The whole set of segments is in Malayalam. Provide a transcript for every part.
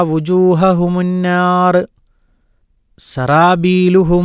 വുജൂഹഹുമുന്നാർ സറാബീലുഹും.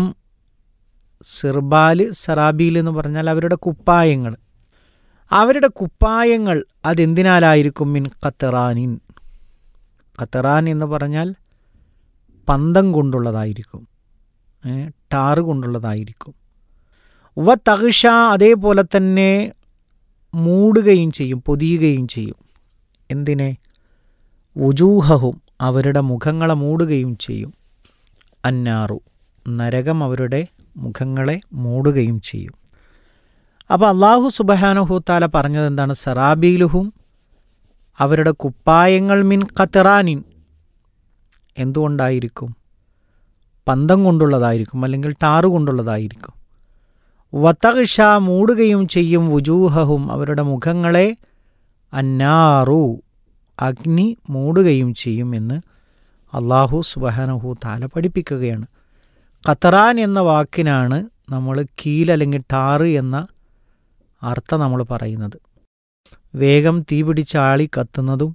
സിർബാൽ, സറാബീൽ എന്ന് പറഞ്ഞാൽ അവരുടെ കുപ്പായങ്ങൾ. അവരുടെ കുപ്പായങ്ങൾ അതെന്തിനാലായിരിക്കും? മിൻ ഖത്തറാനിൻ. ഖത്തറാൻ എന്ന് പറഞ്ഞാൽ പന്തം കൊണ്ടുള്ളതായിരിക്കും, ടാറ് കൊണ്ടുള്ളതായിരിക്കും. വ തഗ്ഷ, അതേപോലെ തന്നെ മൂടുകയും ചെയ്യും, പൊതിയുകയും ചെയ്യും. എന്തിനെ? വുജൂഹഹും, അവരുടെ മുഖങ്ങളെ മൂടുകയും ചെയ്യും. അന്നാറു, നരകം അവരുടെ മുഖങ്ങളെ മൂടുകയും ചെയ്യും. അപ്പോൾ അള്ളാഹു സുബ്ഹാനഹു തആല പറഞ്ഞത് എന്താണ്? സറാബീലുഹും, അവരുടെ കുപ്പായങ്ങൾ മിൻ ഖത്തറാനിൻ. എന്തുകൊണ്ടായിരിക്കും? പന്തം കൊണ്ടുള്ളതായിരിക്കും, അല്ലെങ്കിൽ ടാറ് കൊണ്ടുള്ളതായിരിക്കും. വതഗ്ഷ, മൂടുകയും ചെയ്യും. വുജൂഹഹും, അവരുടെ മുഖങ്ങളെ അന്നാറു, അഗ്നി മൂടുകയും ചെയ്യും എന്ന് അള്ളാഹു സുബ്ഹാനഹു തആല പഠിപ്പിക്കുകയാണ്. ഖത്തറാൻ എന്ന വാക്കിനാണ് നമ്മൾ കീൽ അല്ലെങ്കിൽ ടാറ് എന്ന അർത്ഥം നമ്മൾ പറയുന്നത്. വേഗം തീ പിടിച്ച് ആളി കത്തുന്നതും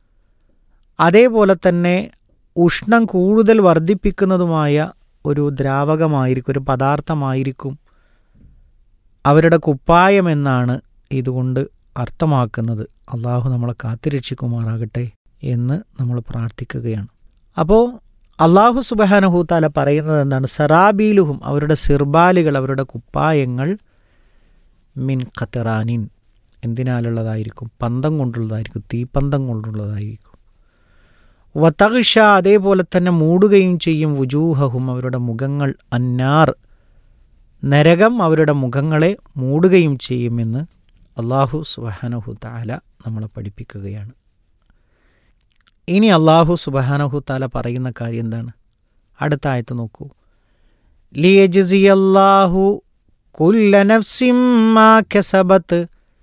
അതേപോലെ തന്നെ ഉഷ്ണം കൂടുതൽ വർദ്ധിപ്പിക്കുന്നതുമായ ഒരു ദ്രാവകമായിരിക്കും, ഒരു പദാർത്ഥമായിരിക്കും അവരുടെ കുപ്പായം എന്നാണ് ഇതുകൊണ്ട് അർത്ഥമാക്കുന്നത്. അള്ളാഹു നമ്മളെ കാത്തുരക്ഷിക്കുമാറാകട്ടെ എന്ന് നമ്മൾ പ്രാർത്ഥിക്കുകയാണ്. അപ്പോൾ അള്ളാഹു സുബ്ഹാനഹു തആല പറയുന്നത് എന്താണ്? സറാബീലുഹും, അവരുടെ സിർബാലുകൾ, അവരുടെ കുപ്പായങ്ങൾ മിൻ ഖത്തറാനിൻ. എന്തിനാലുള്ളതായിരിക്കും? പന്തം കൊണ്ടുള്ളതായിരിക്കും, തീപ്പന്തം കൊണ്ടുള്ളതായിരിക്കും. വതഗ്ഷ, അതേപോലെ തന്നെ മൂടുകയും ചെയ്യും. വുജൂഹഹും, അവരുടെ മുഖങ്ങൾ അന്നാർ, നരകം അവരുടെ മുഖങ്ങളെ മൂടുകയും ചെയ്യുമെന്ന് അള്ളാഹു സുബ്ഹാനഹു തആല നമ്മളെ പഠിപ്പിക്കുകയാണ്. ഇനി അള്ളാഹു സുബ്ഹാനഹു തആല പറയുന്ന കാര്യം എന്താണ്? അടുത്ത ആയത്ത് നോക്കൂ. ലിയജ്സിയല്ലാഹു കുല്ല നഫ്സിൻ മാ കസബത്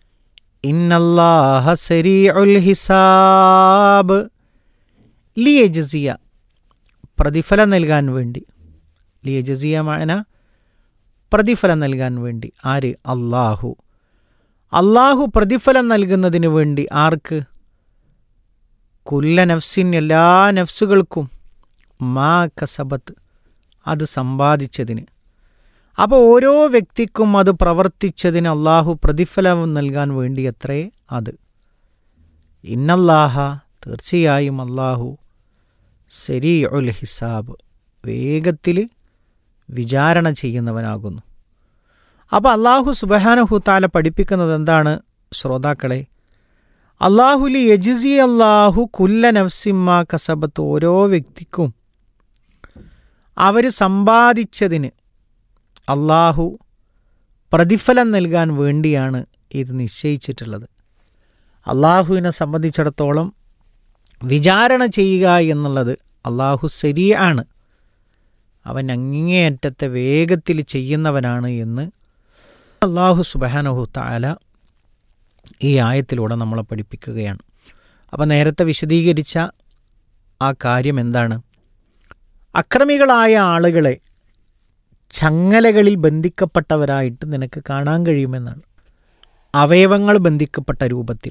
ഇന്നല്ലാഹ സരീഉൽ ഹിസാബ്. ലിയജ്സിയ, പ്രതിഫലം നൽകാൻ വേണ്ടി. ലിയജ്സിയ മഅന പ്രതിഫലം നൽകാൻ വേണ്ടി. ആര്? അള്ളാഹു. അള്ളാഹു പ്രതിഫലം നൽകുന്നതിന് വേണ്ടി. ആർക്ക്? കുല്ല നഫ്സിൻ, എല്ലാ നഫ്സുകൾക്കും. മാ കസബത്ത്, അത് സമ്പാദിച്ചതിന്. അപ്പോൾ ഓരോ വ്യക്തിക്കും അത് പ്രവർത്തിച്ചതിന് അള്ളാഹു പ്രതിഫലം നൽകാൻ വേണ്ടി അത്രേ അത്. ഇന്നല്ലാഹ, തീർച്ചയായും അള്ളാഹു, സരീഉൽ ഹിസാബ്, വേഗത്തിൽ വിചാരണ ചെയ്യുന്നവനാകുന്നു. അപ്പോൾ അള്ളാഹു സുബ്ഹാനഹു തആല പഠിപ്പിക്കുന്നത് എന്താണ് ശ്രോതാക്കളെ? അള്ളാഹുലി യജ്സി അള്ളാഹു കുല്ല നഫ്സിമ്മാ കസബത്ത്, ഓരോ വ്യക്തിക്കും അവർ സമ്പാദിച്ചതിന് അള്ളാഹു പ്രതിഫലം നൽകാൻ വേണ്ടിയാണ് ഇത് നിശ്ചയിച്ചിട്ടുള്ളത്. അള്ളാഹുവിനെ സംബന്ധിച്ചിടത്തോളം വിചാരണ ചെയ്യുക എന്നുള്ളത് അള്ളാഹു ശരിയാണ്, അവൻ അങ്ങേയറ്റത്തെ വേഗത്തിൽ ചെയ്യുന്നവനാണ് എന്ന് അള്ളാഹു സുബ്ഹാനഹു തആല ഈ ആയത്തിലൂടെ നമ്മളെ പഠിപ്പിക്കുകയാണ്. അപ്പോൾ നേരത്തെ വിശദീകരിച്ച ആ കാര്യം എന്താണ്? അക്രമികളായ ആളുകളെ ചങ്ങലകളിൽ ബന്ധിക്കപ്പെട്ടവരായിട്ട് നിനക്ക് കാണാൻ കഴിയുമെന്നാണ്. അവയവങ്ങൾ ബന്ധിക്കപ്പെട്ട രൂപത്തിൽ,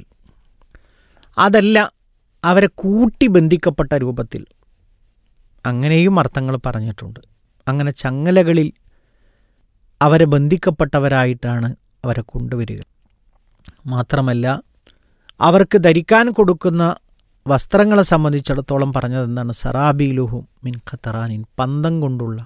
അതല്ല അവരെ കൂട്ടി ബന്ധിക്കപ്പെട്ട രൂപത്തിൽ, അങ്ങനെയും അർത്ഥങ്ങൾ പറഞ്ഞിട്ടുണ്ട്. അങ്ങനെ ചങ്ങലകളിൽ അവരെ ബന്ധിക്കപ്പെട്ടവരായിട്ടാണ് അവരെ കൊണ്ടുവരിക. മാത്രമല്ല അവർക്ക് ധരിക്കാൻ കൊടുക്കുന്ന വസ്ത്രങ്ങളെ സംബന്ധിച്ചിടത്തോളം പറഞ്ഞത് എന്താണ്? സറാബീലുഹും മിൻ ഖത്തറാനിൻ, പന്തം കൊണ്ടുള്ള,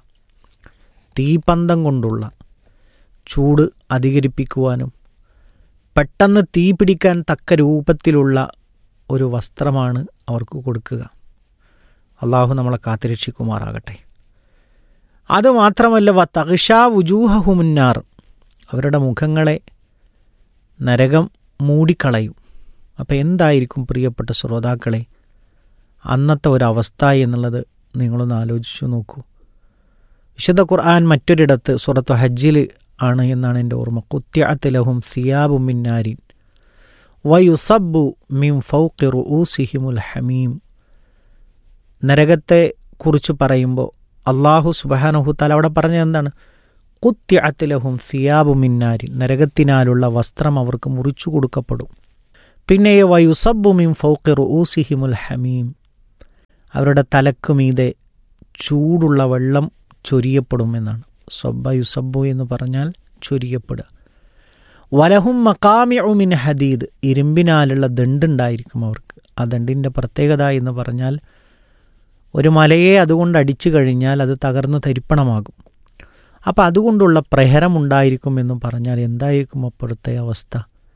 തീപന്തം കൊണ്ടുള്ള, ചൂട് അധികരിപ്പിക്കുവാനും പെട്ടെന്ന് തീ പിടിക്കാൻ തക്ക രൂപത്തിലുള്ള ഒരു വസ്ത്രമാണ് അവർക്ക് കൊടുക്കുക. അള്ളാഹു നമ്മളെ കാത്തുരക്ഷിക്കുമാറാകട്ടെ. അതുമാത്രമല്ല വതഗ്ഷ വുജൂഹഹുമുന്നാർ, അവരുടെ മുഖങ്ങളെ നരകം മൂടിക്കളയും. അപ്പോൾ എന്തായിരിക്കും പ്രിയപ്പെട്ട ശ്രോതാക്കളെ അന്നത്തെ ഒരവസ്ഥ എന്നുള്ളത് നിങ്ങളൊന്ന് ആലോചിച്ചു നോക്കൂ. വിശുദ്ധ ഖുർആൻ മറ്റൊരിടത്ത് സൂറത്തു ഹജ്ജിൽ ആണ് എന്നാണ് എൻ്റെ ഓർമ്മ. ഖുത്തിഅത് ലഹും സിയാബു മിൻ നാരിൻ വയുസബ്ബു മിൻ ഫൗഖി റൂസിഹിമുൽ ഹമീം. നരകത്തെ കുറിച്ച് പറയുമ്പോൾ അള്ളാഹു സുബ്ഹാനഹു തആല അവിടെ പറഞ്ഞത് എന്താണ്? ഖുത്തിഅത് ലഹും സിയാബു മിൻ നാരിൻ, നരകത്തിനാലുള്ള വസ്ത്രം അവർക്ക് മുറിച്ചു കൊടുക്കപ്പെടും. പിന്നെ വയുസബ്ബു മിൻ ഫൗഖി റൂസിഹിമുൽ ഹമീം, അവരുടെ തലക്ക് മീതെ ചൂടുള്ള വെള്ളം ചൊരിയപ്പെടുമെന്നാണ്. സബ്ബ യുസബ്ബു എന്ന് പറഞ്ഞാൽ ചൊരിയപ്പെടുക. വലഹും മഖാമിഉ മിൻ ഹദീദ്, ഇരുമ്പിനാലുള്ള ദണ്ടുണ്ടായിരിക്കും അവർക്ക്. ആ ദണ്ടിൻ്റെ പ്രത്യേകത എന്ന് പറഞ്ഞാൽ ഒരു മലയെ അതുകൊണ്ട് അടിച്ചു കഴിഞ്ഞാൽ അത് തകർന്ന് തരിപ്പണമാകും. അപ്പോൾ അതുകൊണ്ടുള്ള പ്രഹരമുണ്ടായിരിക്കും എന്ന് പറഞ്ഞാൽ എന്തായിരിക്കും അപ്പോഴത്തെ അവസ്ഥ?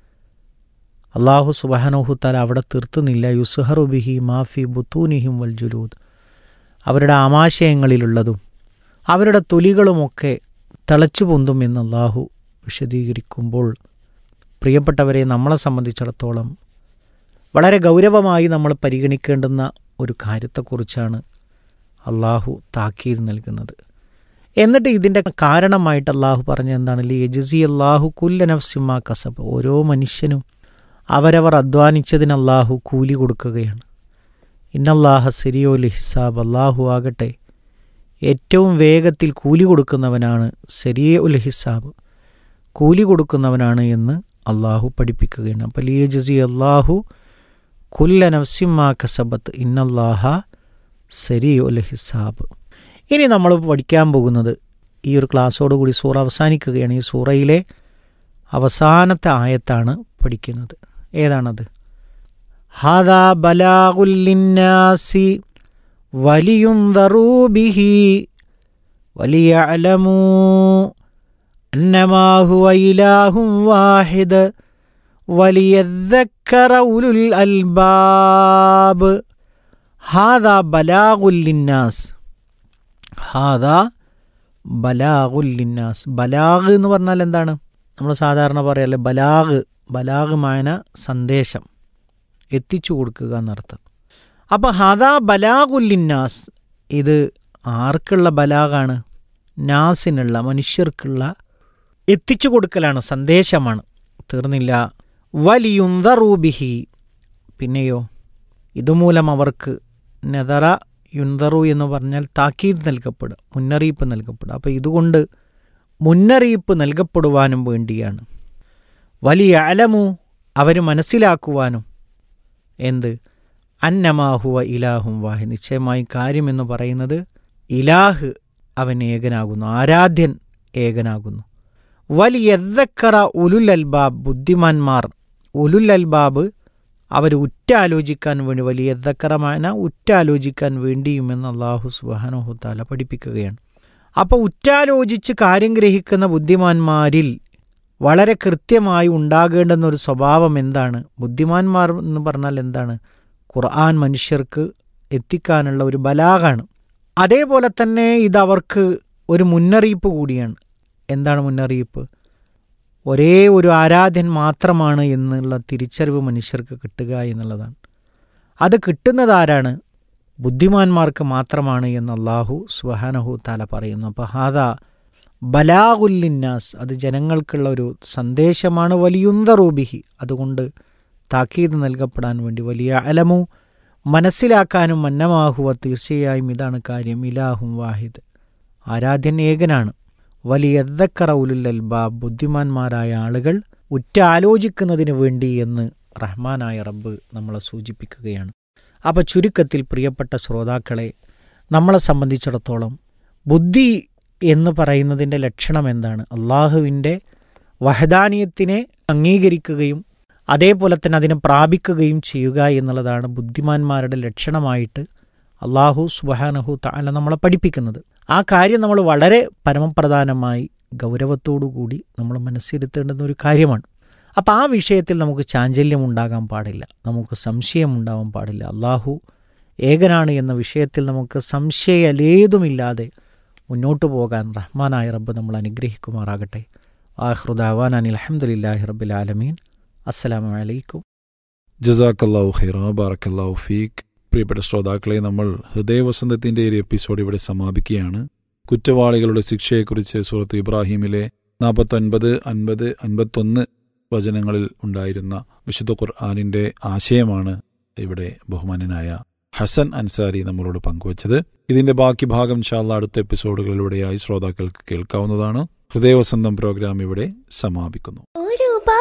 അള്ളാഹു സുബ്ഹാനഹു തആല അവിടെ തീർത്തുന്നില്ല. യുസ്ഹറു ബിഹി മാഫി ബുത്തൂനിഹിം വൽ ജുലൂദ്, അവരുടെ ആമാശയങ്ങളിലുള്ളതും അവരുടെ തൊലികളുമൊക്കെ തിളച്ചു പൊന്തും എന്ന് അള്ളാഹു വിശദീകരിക്കുമ്പോൾ, പ്രിയപ്പെട്ടവരെ, നമ്മളെ സംബന്ധിച്ചിടത്തോളം വളരെ ഗൗരവമായി നമ്മൾ പരിഗണിക്കേണ്ടുന്ന ഒരു കാര്യത്തെക്കുറിച്ചാണ് അള്ളാഹു താക്കീത് നൽകുന്നത്. എന്നിട്ട് ഇതിൻ്റെ കാരണമായിട്ട് അള്ളാഹു പറഞ്ഞ എന്താണ്? ലിയജ്സി അല്ലാഹു കുല്ല നഫ്സിൻ മാ കസബ്, ഓരോ മനുഷ്യനും അവരവർ അധ്വാനിച്ചതിന് അള്ളാഹു കൂലി കൊടുക്കുകയാണ്. ഇന്നല്ലാഹ സരീഉൽ ഹിസാബ്, അള്ളാഹു ആകട്ടെ ഏറ്റവും വേഗത്തിൽ കൂലി കൊടുക്കുന്നവനാണ്. സരീഉൽ ഹിസാബ്, കൂലി കൊടുക്കുന്നവനാണ് എന്ന് അള്ളാഹു പഠിപ്പിക്കുകയാണ്. അപ്പോൾ ലിയജ്സി അല്ലാഹു കുല്ല നഫ്സിൻ മാ കസബത്ത് ഇന്നല്ലാഹ സരീഉൽ ഹിസാബ്. ഇനി നമ്മൾ പഠിക്കാൻ പോകുന്നത്, ഈ ഒരു ക്ലാസ്സോടുകൂടി സൂറ അവസാനിക്കുകയാണ്. ഈ സൂറയിലെ അവസാനത്തെ ആയത്താണ് പഠിക്കുന്നത്. ഏതാണത്? ഹാദാ ബലാഗുൽ ലിന്നാസി വലിയുൻദറൂ ബിഹി വലിയഅലമൂ അന്നമാ ഹുവ ഇലാഹും വാഹിദ് വലിയദ്ദക്കറ ഉലുൽ അൽബാബ്. ഹാദാ ബലാഗുൽ ലിന്നാസ്, ഹാദാ ബലാഗുൽ ലിന്നാസ്. ബലാഗ് എന്ന് പറഞ്ഞാൽ എന്താണ്? നമ്മൾ സാധാരണ പറയല്ലേ ബലാഗ്. ബലാഗ് മാന സന്ദേശം, എത്തിച്ചു കൊടുക്കുക എന്നർത്ഥം. അപ്പോൾ ഹാദാ ബലാഗുൽ ലിന്നാസ്, ഇത് ആർക്കുള്ള ബലാഗാണ്? നാസിനുള്ള, മനുഷ്യർക്കുള്ള എത്തിച്ചു കൊടുക്കലാണ്, സന്ദേശമാണ്. തീർന്നില്ല. വലിയുൻദറൂ ബിഹി, പിന്നെയോ ഇതുമൂലം അവർക്ക്, നദറ യുൻദറു എന്ന് പറഞ്ഞാൽ താക്കീത് നൽകപ്പെടുക, മുന്നറിയിപ്പ് നൽകപ്പെടുക. അപ്പോൾ ഇതുകൊണ്ട് മുന്നറിയിപ്പ് നൽകപ്പെടുവാനും വേണ്ടിയാണ്. വലിയ അലമു, അവർ മനസ്സിലാക്കുവാനും. എന്ത്? അന്നമാഹുവ ഇലാഹും വാഹിദ്, നിശ്ചയമായി കാര്യമെന്ന് പറയുന്നത് ഇലാഹ് അവൻ ഏകനാകുന്നു, ആരാധ്യൻ ഏകനാകുന്നു. വലിയദ്ദക്കറ ഉലുൽ അൽബാബ്, ബുദ്ധിമാന്മാർ, ഉലുൽ അൽബാബ് അവർ ഉറ്റാലോചിക്കാൻ വേണ്ടി, വലിയദ്ദക്കറമാന ഉറ്റാലോചിക്കാൻ വേണ്ടിയുമെന്ന് അല്ലാഹു സുബ്ഹാനഹു തആല പഠിപ്പിക്കുകയാണ്. അപ്പോൾ ഉറ്റാലോചിച്ച് കാര്യം ഗ്രഹിക്കുന്ന ബുദ്ധിമാന്മാരിൽ വളരെ കൃത്യമായി ഉണ്ടാകേണ്ടുന്ന ഒരു സ്വഭാവം എന്താണ്? ബുദ്ധിമാന്മാർ എന്ന് പറഞ്ഞാൽ എന്താണ്? ഖുർആൻ മനുഷ്യർക്ക് എത്തിക്കാനുള്ള ഒരു ബലാഗാണ്. അതേപോലെ തന്നെ ഇതവർക്ക് ഒരു മുന്നറിയിപ്പ് കൂടിയാണ്. എന്താണ് മുന്നറിയിപ്പ്? ഒരേ ഒരു ആരാധ്യൻ മാത്രമാണ് എന്നുള്ള തിരിച്ചറിവ് മനുഷ്യർക്ക് കിട്ടുക എന്നുള്ളതാണ്. അത് കിട്ടുന്നത് ആരാണ്? ബുദ്ധിമാന്മാർക്ക് മാത്രമാണ് എന്ന് അല്ലാഹു സുബ്ഹാനഹു തആല പറയുന്നു. അപ്പോൾ ഹാദാ ബലാഗുൽ ലിന്നാസ്, അത് ജനങ്ങൾക്കുള്ള ഒരു സന്ദേശമാണ്. വലിയുൻദറൂ ബിഹി, അതുകൊണ്ട് താക്കീത് നൽകപ്പെടാൻ വേണ്ടി. വലിയ അലമു, മനസ്സിലാക്കാനും. അന്നമാഹുവ, തീർച്ചയായും ഇതാണ് കാര്യം, ഇലാഹും വാഹിദ്, ആരാധ്യൻ ഏകനാണ്. വലിയദ്ദക്കറ ഉലുൽ അൽബാബ്, ബുദ്ധിമാന്മാരായ ആളുകൾ ഉറ്റാലോചിക്കുന്നതിന് വേണ്ടി എന്ന് റഹ്മാനായ റബ്ബ് നമ്മളെ സൂചിപ്പിക്കുകയാണ്. അപ്പോൾ ചുരുക്കത്തിൽ പ്രിയപ്പെട്ട ശ്രോതാക്കളെ, നമ്മളെ സംബന്ധിച്ചിടത്തോളം ബുദ്ധി എന്ന് പറയുന്നതിൻ്റെ ലക്ഷണം എന്താണ്? അള്ളാഹുവിൻ്റെ വഹദാനിയത്തിനെ അംഗീകരിക്കുകയും അതേപോലെ തന്നെ അതിനെ പ്രാപിക്കുകയും ചെയ്യുക എന്നുള്ളതാണ് ബുദ്ധിമാന്മാരുടെ ലക്ഷണമായിട്ട് അള്ളാഹു സുബ്ഹാനഹു തആല നമ്മളെ പഠിപ്പിക്കുന്നത്. ആ കാര്യം നമ്മൾ വളരെ പരമപ്രധാനമായി ഗൗരവത്തോടുകൂടി നമ്മൾ മനസ്സിരുത്തേണ്ടുന്ന ഒരു കാര്യമാണ്. അപ്പോൾ ആ വിഷയത്തിൽ നമുക്ക് ചാഞ്ചല്യം ഉണ്ടാകാൻ പാടില്ല, നമുക്ക് സംശയമുണ്ടാവാൻ പാടില്ല. അള്ളാഹു ഏകനാണ് എന്ന വിഷയത്തിൽ നമുക്ക് സംശയലേതുമില്ലാതെ മുന്നോട്ട് പോകാൻ റഹ്മാനായ റബ്ബ് നമ്മൾ അനുഗ്രഹിക്കുമാറാകട്ടെ. ആഖിറു ദഅവാനാ അൽഹംദുലില്ലാഹി റബ്ബിൽ ആലമീൻ. അസ്സലാമു അലൈക്കും. ജസാക്കല്ലാഹു ഖൈറ, ബാറക്കല്ലാഹു ഫീക്ക്. പ്രിയപ്പെട്ട ശ്രോതാക്കളെ, നമ്മൾ ഹൃദയവസന്തത്തിൻ്റെ ഒരു എപ്പിസോഡ് ഇവിടെ സമാപിക്കുകയാണ്. കുറ്റവാളികളുടെ ശിക്ഷയെക്കുറിച്ച് സൂറത്ത് ഇബ്രാഹിമിലെ 49, 50, 51 വചനങ്ങളിൽ ഉണ്ടായിരുന്ന വിശുദ്ധ ഖുർആനിൻ്റെ ആശയമാണ് ഇവിടെ ബഹുമാനനായ ഹസൻ അൻസാരി നമ്മളോട് പങ്കുവച്ചത്. ഇതിന്റെ ബാക്കി ഭാഗം ഇൻഷാ അല്ലാഹ് അടുത്ത എപ്പിസോഡുകളിലൂടെയായി ശ്രോതാക്കൾക്ക് കേൾക്കാവുന്നതാണ്. ഹൃദയവസന്തം പ്രോഗ്രാം ഇവിടെ സമാപിക്കുന്നു. ഓരോ